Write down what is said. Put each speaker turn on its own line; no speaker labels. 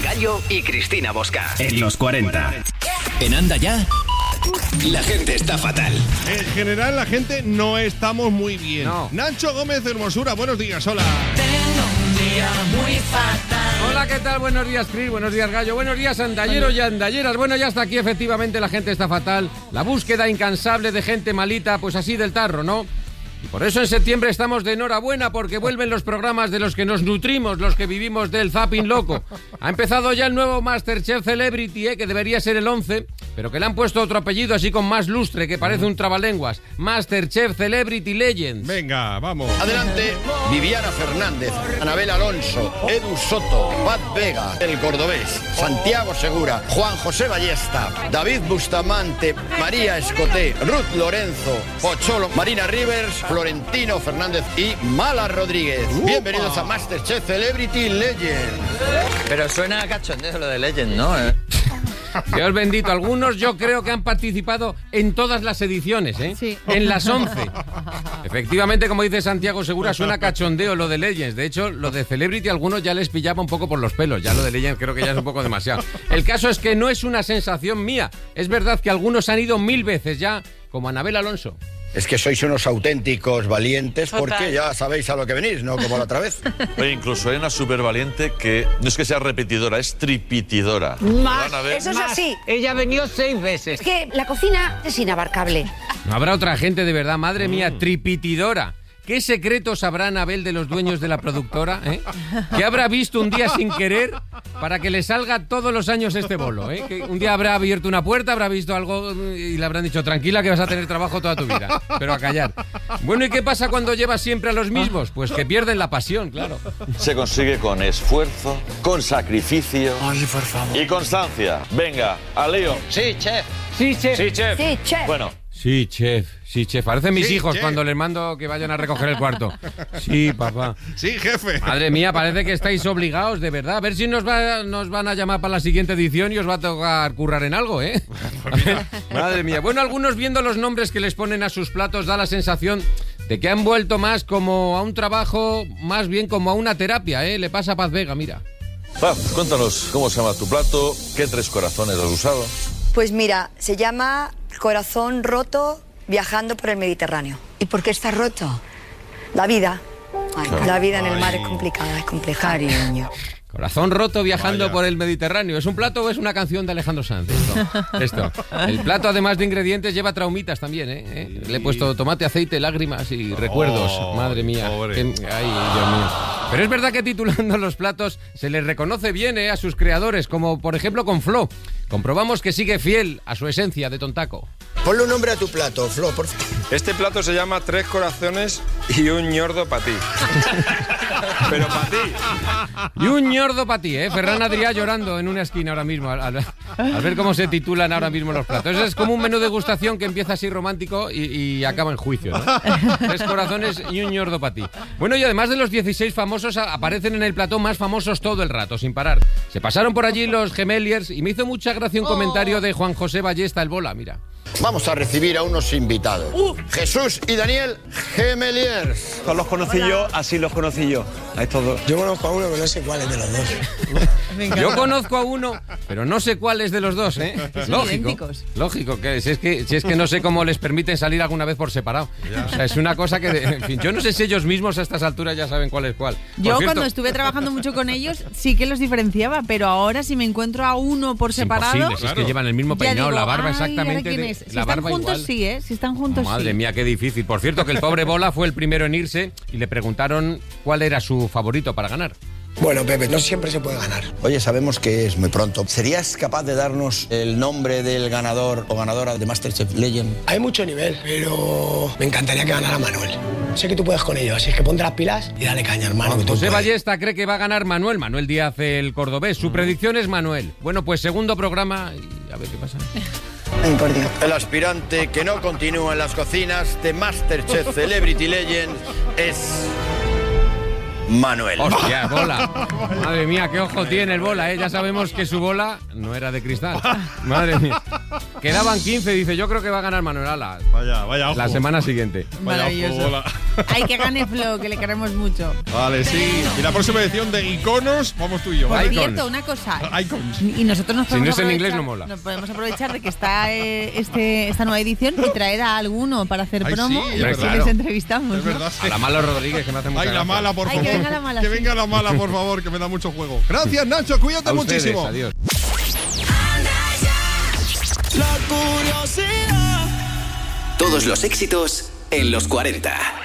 Gallo y Cristina Bosca.
En los 40. En Anda Ya, la gente está fatal.
En general, la gente no estamos muy bien.
No.
Nacho Gómez de Hermosura, buenos días, hola.
Tengo un día muy fatal.
Hola, ¿qué tal? Buenos días, Cris. Buenos días, Gallo. Buenos días, andalleros y andalleras. Bueno, ya está aquí, efectivamente, la gente está fatal. La búsqueda incansable de gente malita, pues así del tarro, ¿no? Y por eso en septiembre estamos de enhorabuena, porque vuelven los programas de los que nos nutrimos, los que vivimos del zapping loco. Ha empezado ya el nuevo Masterchef Celebrity, que debería ser el 11, pero que le han puesto otro apellido así con más lustre, que parece un trabalenguas. Masterchef Celebrity Legends.
Venga, vamos.
Adelante, Viviana Fernández, Anabel Alonso, Edu Soto, Pat Vega, El Cordobés, Santiago Segura, Juan José Ballesta, David Bustamante, María Escoté, Ruth Lorenzo, Pocholo, Marina Rivers, Florentino Fernández y Mala Rodríguez. Bienvenidos a Masterchef Celebrity Legends.
Pero suena a cachondeo lo de Legend, ¿no?
Dios bendito, algunos yo creo que han participado en todas las ediciones, ¿eh?
Sí.
En las 11. Efectivamente, como dice Santiago Segura, suena cachondeo lo de Legends. De hecho, lo de Celebrity a algunos ya les pillaba un poco por los pelos. Ya lo de Legends creo que ya es un poco demasiado. El caso es que no es una sensación mía. Es verdad que algunos han ido 1000 veces ya, como Anabel Alonso.
Es que sois unos auténticos valientes porque ya sabéis a lo que venís, no como la otra vez.
Oye, incluso hay una súper valiente que no es que sea repetidora, es tripitidora.
Más,
Van a ver.
eso es así.
Ella ha venido 6 veces.
Es que la cocina es inabarcable.
No habrá otra gente de verdad, madre mía, tripitidora. ¿Qué secretos sabrá Anabel de los dueños de la productora? ¿Qué habrá visto un día sin querer para que le salga todos los años este bolo? Que un día habrá abierto una puerta, habrá visto algo y le habrán dicho, tranquila que vas a tener trabajo toda tu vida, pero a callar. Bueno, ¿y qué pasa cuando llevas siempre a los mismos? Pues que pierden la pasión, claro.
Se consigue con esfuerzo, con sacrificio y constancia. Venga, al lío.
Sí, chef.
Sí, chef.
Sí, chef.
Sí, chef.
Bueno,
Sí, chef, parecen mis
Sí,
hijos
chef.
cuando les mando que vayan a recoger el cuarto. Sí, papá.
Sí, jefe.
Madre mía, parece que estáis obligados, de verdad. A ver si nos van a llamar para la siguiente edición y os va a tocar currar en algo, ¿eh? Madre mía. Bueno, algunos viendo los nombres que les ponen a sus platos da la sensación de que han vuelto más como a un trabajo, más bien como a una terapia, ¿eh? Le pasa a Paz Vega, mira.
Paz, cuéntanos cómo se llama tu plato, qué 3 corazones has usado.
Pues mira, se llama Corazón Roto viajando por el Mediterráneo.
¿Y por qué está roto?
La vida.
Claro.
La vida en el mar es complicada, es compleja.
Cariño.
Corazón roto viajando
Vaya.
por el Mediterráneo. ¿Es un plato o es una canción de Alejandro Sanz? Esto. El plato, además de ingredientes, lleva traumitas también, ¿eh? Le he puesto tomate, aceite, lágrimas y recuerdos. Madre mía.
pobre.
Ay, Dios mío. Pero es verdad que titulando los platos se les reconoce bien, a sus creadores, como por ejemplo con Flo. Comprobamos que sigue fiel a su esencia de tontaco.
Ponle un nombre a tu plato, Flo, por favor.
Este plato se llama 3 corazones y un ñordo para ti. Pero para ti.
Y un ñordo para ti, Ferran Adrià llorando en una esquina ahora mismo al ver cómo se titulan ahora mismo los platos. Es como un menú de degustación que empieza así romántico y acaba en juicio, ¿no? 3 corazones y un ñordo para ti. Bueno, y además de los 16 famosos, aparecen en el plató más famosos todo el rato, sin parar. Se pasaron por allí los gemeliers y me hizo mucha gracia un comentario de Juan José Ballesta, el bola, mira.
Vamos a recibir a unos invitados. Jesús y Daniel Gemeliers.
Estos los conocí yo, así los conocí yo. A estos dos.
Yo conozco a uno que no sé cuál es de los dos.
Yo conozco a uno, pero no sé cuál es de los dos, ¿eh? Lógico, que si es que no sé cómo les permiten salir alguna vez por separado. O sea, es una cosa que, en fin, yo no sé si ellos mismos a estas alturas ya saben cuál es cuál.
Yo cuando estuve trabajando mucho con ellos sí que los diferenciaba, pero ahora si me encuentro a uno por separado...
Imposible, es que llevan el mismo peinado,
digo,
la barba
ay,
exactamente...
¿ahora quién es? Si
la
están
barba
juntos
igual.
sí, Si están juntos
Madre
sí.
mía, qué difícil. Por cierto, que el pobre Bola fue el primero en irse y le preguntaron cuál era su favorito para ganar.
Bueno, Pepe, no siempre se puede ganar.
Oye, sabemos que es muy pronto. ¿Serías capaz de darnos el nombre del ganador o ganadora de Masterchef Legend?
Hay mucho nivel, pero me encantaría que ganara Manuel. Sé que tú puedes con ello, así que ponte las pilas y dale caña, hermano. Que tú
José
puedes.
Ballesta cree que va a ganar Manuel Díaz, el cordobés. Su predicción es Manuel. Bueno, pues segundo programa y a ver qué pasa.
Ay, por Dios.
El aspirante que no continúa en las cocinas de Masterchef Celebrity Legends es Manuel.
Hostia, bola. Madre mía, qué ojo tiene el bola, ¿eh? Ya sabemos que su bola no era de cristal. Madre mía. Quedaban 15, dice, yo creo que va a ganar Manuel Ala.
Vaya ojo.
La semana siguiente.
Vaya
Maravilloso.
ojo, bola.
Hay que gane Flo, que le queremos mucho.
Vale, sí. Y la próxima edición de Iconos, vamos tú y yo.
Por
¿vale?
cierto, una cosa.
Icons.
Y nosotros nos
Si no
podemos
es en
aprovechar-
inglés, no mola.
Nos podemos aprovechar de que está esta nueva edición y traer a alguno para hacer
Ay,
promo
sí,
y
es
así
verdad.
les entrevistamos.
Es
¿no?
verdad, sí.
A la Mala Rodríguez, que me hace mucha
Ay, la
gracia.
mala, por
Ay,
favor.
que venga la mala,
Que
sí.
venga la mala, por favor, que me da mucho juego. Gracias, Nacho, cuídate
A ustedes,
muchísimo.
adiós.
La curiosidad.
Todos los éxitos en los 40.